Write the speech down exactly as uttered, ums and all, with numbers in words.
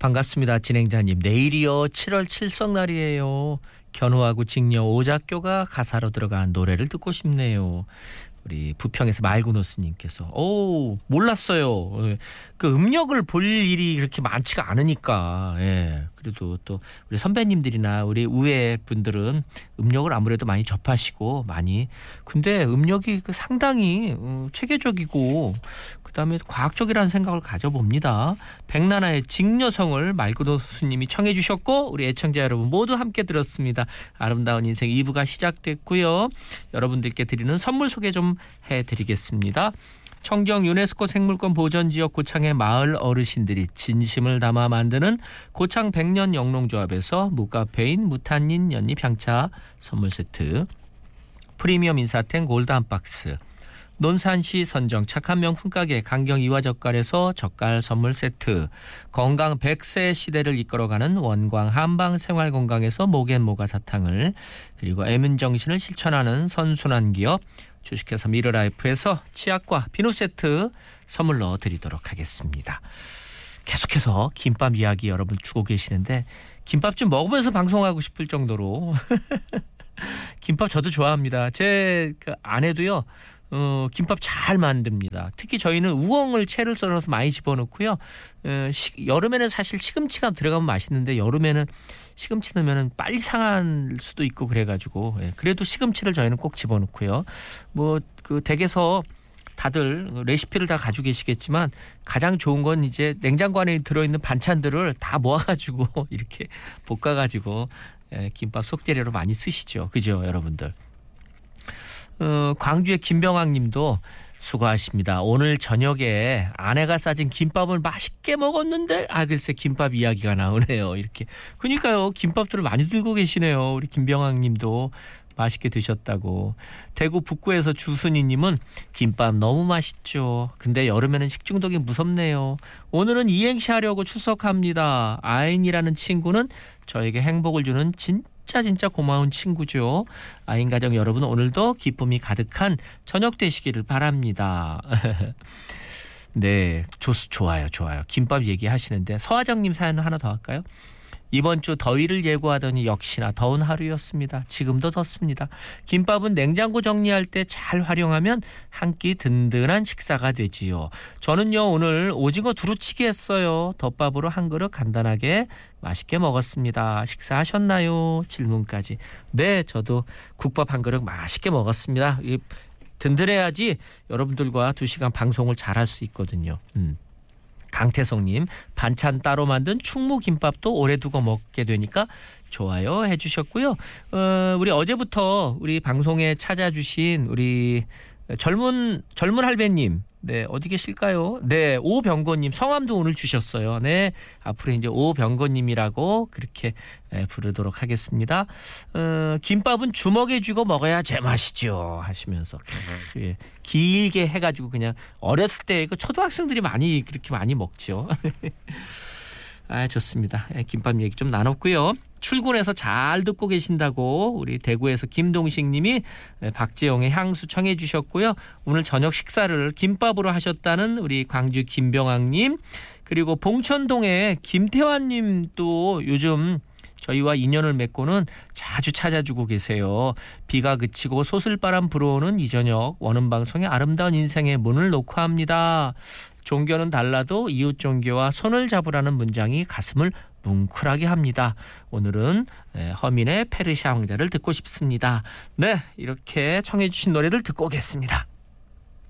반갑습니다. 진행자님. 내일이요. 칠월 칠성날이에요. 견호하고 직녀 오작교가 가사로 들어간 노래를 듣고 싶네요. 우리 부평에서 말구노스님께서 오 몰랐어요. 그 음력을 볼 일이 그렇게 많지가 않으니까. 예. 그래도 또 우리 선배님들이나 우리 우회 분들은 음력을 아무래도 많이 접하시고 많이. 근데 음력이 상당히 체계적이고 그다음에 과학적이라는 생각을 가져봅니다. 백나나의 직녀성을 말구노스님이 청해 주셨고 우리 애청자 여러분 모두 함께 들었습니다. 아름다운 인생 이 부가 시작됐고요. 여러분들께 드리는 선물 소개 좀 해드리겠습니다. 청정 유네스코 생물권 보전지역 고창의 마을 어르신들이 진심을 담아 만드는 고창 백년 영농조합에서 무카페인 무탄닌 연잎 향차 선물 세트, 프리미엄 인사템 골드 한 박스, 논산시 선정 착한 명품 가게 강경 이화젓갈에서 젓갈 선물 세트, 건강 백 세 시대를 이끌어가는 원광 한방 생활건강에서 목앤모가 사탕을, 그리고 애민정신을 실천하는 선순환 기업 주식회사 미르라이프에서 치약과 비누 세트 선물로 드리도록 하겠습니다. 계속해서 김밥 이야기 여러분 주고 계시는데 김밥 좀 먹으면서 방송하고 싶을 정도로 김밥 저도 좋아합니다. 제 그 아내도요. 어, 김밥 잘 만듭니다. 특히 저희는 우엉을 채를 썰어서 많이 집어넣고요. 어, 시, 여름에는 사실 시금치가 들어가면 맛있는데 여름에는 시금치 넣으면 빨리 상할 수도 있고 그래가지고 예, 그래도 시금치를 저희는 꼭 집어넣고요. 뭐 그 댁에서 다들 레시피를 다 가지고 계시겠지만 가장 좋은 건 이제 냉장고 안에 들어있는 반찬들을 다 모아가지고 이렇게 볶아가지고 예, 김밥 속재료로 많이 쓰시죠. 그죠, 여러분들? 어, 광주의 김병학 님도 수고하십니다. 오늘 저녁에 아내가 싸진 김밥을 맛있게 먹었는데 아 글쎄 김밥 이야기가 나오네요. 이렇게. 그러니까요. 김밥들을 많이 들고 계시네요. 우리 김병학 님도 맛있게 드셨다고. 대구 북구에서 주순이 님은 김밥 너무 맛있죠. 근데 여름에는 식중독이 무섭네요. 오늘은 이행시 하려고 출석합니다. 아인이라는 친구는 저에게 행복을 주는 진 진짜 진짜 고마운 친구죠. 아인 가정 여러분 오늘도 기쁨이 가득한 저녁 되시기를 바랍니다. 네, 좋, 좋아요 좋아요. 김밥 얘기하시는데 서하정님 사연 하나 더 할까요? 이번 주 더위를 예고하더니 역시나 더운 하루였습니다. 지금도 덥습니다. 김밥은 냉장고 정리할 때 잘 활용하면 한 끼 든든한 식사가 되지요. 저는요 오늘 오징어 두루치기 했어요. 덮밥으로 한 그릇 간단하게 맛있게 먹었습니다. 식사하셨나요? 질문까지. 네, 저도 국밥 한 그릇 맛있게 먹었습니다. 이 든든해야지 여러분들과 두 시간 방송을 잘할 수 있거든요. 음. 강태성님, 반찬 따로 만든 충무김밥도 오래 두고 먹게 되니까 좋아요 해주셨고요. 어, 우리 어제부터 우리 방송에 찾아주신 우리 젊은 젊은 할배님, 네 어디 계실까요? 네 오병건님 성함도 오늘 주셨어요. 네 앞으로 이제 오병건님이라고 그렇게 네, 부르도록 하겠습니다. 어, 김밥은 주먹에 쥐고 먹어야 제맛이죠 하시면서 예, 길게 해가지고 그냥 어렸을 때 그 초등학생들이 많이 그렇게 많이 먹죠. 아 좋습니다. 예, 김밥 얘기 좀 나눴고요. 출근해서 잘 듣고 계신다고 우리 대구에서 김동식 님이 박재영의 향수 청해 주셨고요. 오늘 저녁 식사를 김밥으로 하셨다는 우리 광주 김병학 님, 그리고 봉천동의 김태환 님도 요즘 저희와 인연을 맺고는 자주 찾아주고 계세요. 비가 그치고 소슬바람 불어오는 이 저녁 원음방송의 아름다운 인생의 문을 놓고 합니다. 종교는 달라도 이웃 종교와 손을 잡으라는 문장이 가슴을 뭉클하게 합니다. 오늘은 허민의 페르시아 왕자를 듣고 싶습니다. 네, 이렇게 청해 주신 노래를 듣고 오겠습니다.